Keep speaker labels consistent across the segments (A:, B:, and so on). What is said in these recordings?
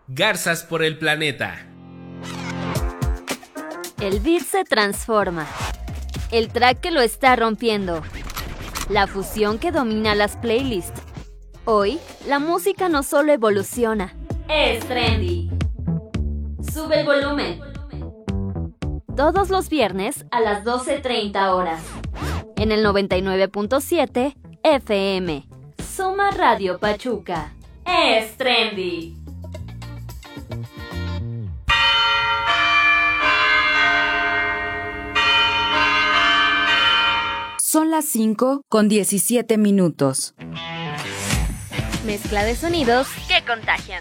A: Garzas por el planeta.
B: El beat se transforma. El track que lo está rompiendo. La fusión que domina las playlists. Hoy, la música no solo evoluciona, es trendy. Sube el volumen. Todos los viernes a las 12:30 horas. En el 99.7 FM. Soma Radio Pachuca. Es trendy.
C: Son las 5:17.
B: Mezcla de sonidos que contagian.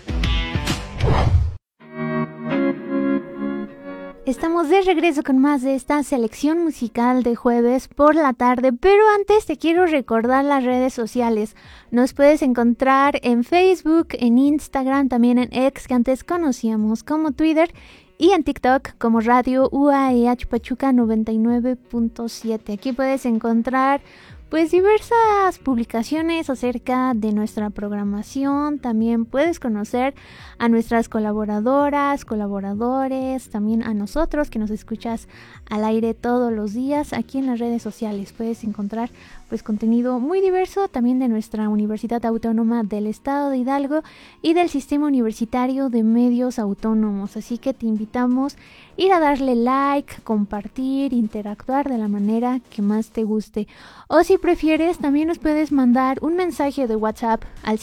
D: Estamos de regreso con más de esta selección musical de jueves por la tarde, pero antes te quiero recordar las redes sociales. Nos puedes encontrar en Facebook, en Instagram, también en X, que antes conocíamos como Twitter, y en TikTok como Radio UAEH Pachuca 99.7. Aquí puedes encontrar pues diversas publicaciones acerca de nuestra programación. También puedes conocer a nuestras colaboradoras, colaboradores, también a nosotros que nos escuchas al aire todos los días aquí en las redes sociales. Puedes encontrar pues contenido muy diverso también de nuestra Universidad Autónoma del Estado de Hidalgo y del Sistema Universitario de Medios Autónomos. Así que te invitamos a ir a darle like, compartir, interactuar de la manera que más te guste. O si prefieres, también nos puedes mandar un mensaje de WhatsApp al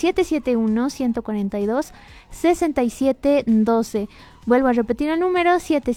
D: 771-142-6712. Vuelvo a repetir el número,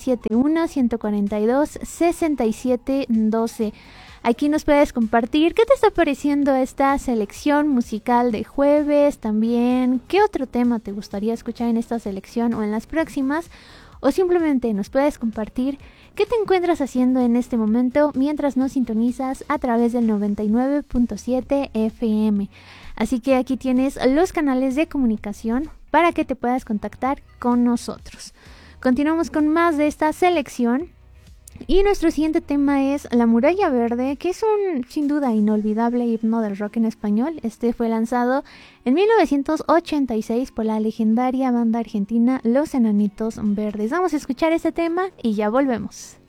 D: 771-142-6712. Aquí nos puedes compartir qué te está pareciendo esta selección musical de jueves, también qué otro tema te gustaría escuchar en esta selección o en las próximas, o simplemente nos puedes compartir qué te encuentras haciendo en este momento mientras nos sintonizas a través del 99.7 FM. Así que aquí tienes los canales de comunicación para que te puedas contactar con nosotros. Continuamos con más de esta selección. Y nuestro siguiente tema es La Muralla Verde, que es un sin duda inolvidable himno del rock en español. Este fue lanzado en 1986 por la legendaria banda argentina Los Enanitos Verdes. Vamos a escuchar este tema y ya volvemos.